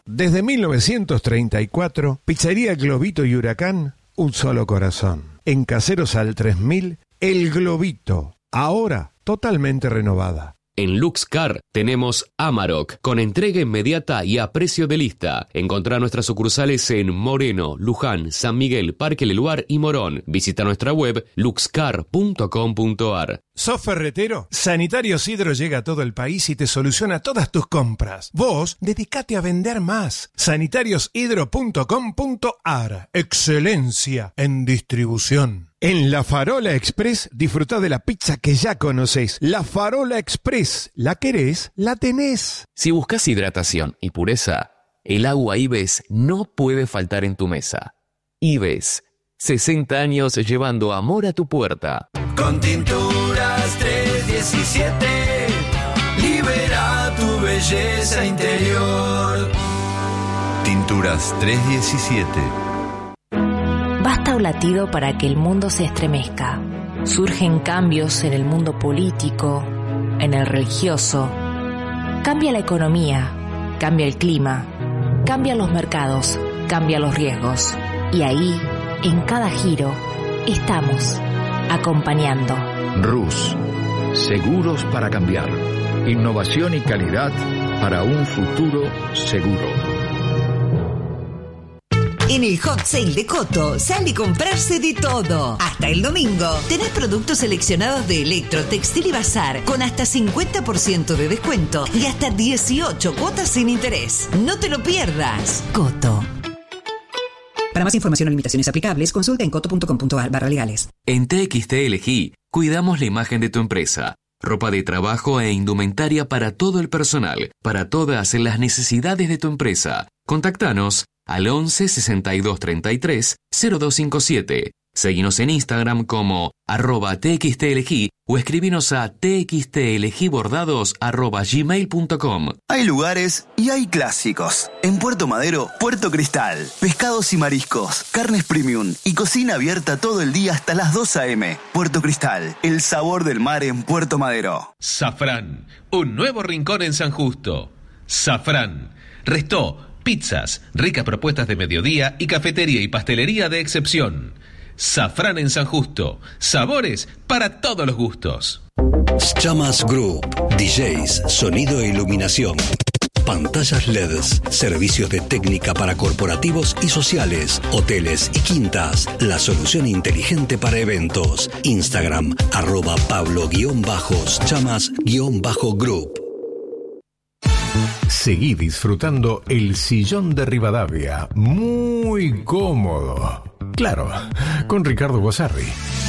Desde 1934, Pizzería Globito y Huracán, un solo corazón. En Caseros al 3000, El Globito, ahora totalmente renovada. En Luxcar tenemos Amarok, con entrega inmediata y a precio de lista. Encontrá nuestras sucursales en Moreno, Luján, San Miguel, Parque Leluar y Morón. Visita nuestra web luxcar.com.ar. ¿Sos ferretero? Sanitarios Hidro llega a todo el país y te soluciona todas tus compras. Vos, dedicate a vender más. sanitariosHidro.com.ar. Excelencia en distribución. En La Farola Express disfrutá de la pizza que ya conocés. La Farola Express. ¿La querés? La tenés. Si buscas hidratación y pureza, el agua Ives no puede faltar en tu mesa. Ives, 60 años llevando amor a tu puerta. Con Tinturas 317, libera tu belleza interior. Tinturas 317. Basta un latido para que el mundo se estremezca. Surgen cambios en el mundo político, en el religioso. Cambia la economía, cambia el clima, cambian los mercados, cambian los riesgos. Y ahí, en cada giro, estamos acompañando. RUS, seguros para cambiar. Innovación y calidad para un futuro seguro. En el Hot Sale de Coto sale a comprarse de todo. Hasta el domingo tenés productos seleccionados de Electro, Textil y Bazar con hasta 50% de descuento y hasta 18 cuotas sin interés. No te lo pierdas. Coto. Para más información o limitaciones aplicables, consulta en coto.com.ar/legales. En TXT elegí, cuidamos la imagen de tu empresa. Ropa de trabajo e indumentaria para todo el personal, para todas las necesidades de tu empresa. Contactanos al 11 62 33 0257. Seguinos en Instagram como @txtelegí o escribinos a txtelegibordados@gmail.com. Hay lugares y hay clásicos. En Puerto Madero, Puerto Cristal. Pescados y mariscos, carnes premium y cocina abierta todo el día hasta las 2 a.m. Puerto Cristal, el sabor del mar en Puerto Madero. Safrán, un nuevo rincón en San Justo. Safrán, Restó, pizzas, ricas propuestas de mediodía y cafetería y pastelería de excepción. Safrán en San Justo, sabores para todos los gustos. Chamas Group, DJs, sonido e iluminación, pantallas LEDs, servicios de técnica para corporativos y sociales, hoteles y quintas, la solución inteligente para eventos. Instagram, @Pablo_Chamas_Group. Seguí disfrutando el sillón de Rivadavia, muy cómodo. Claro, con Ricardo Bossarri.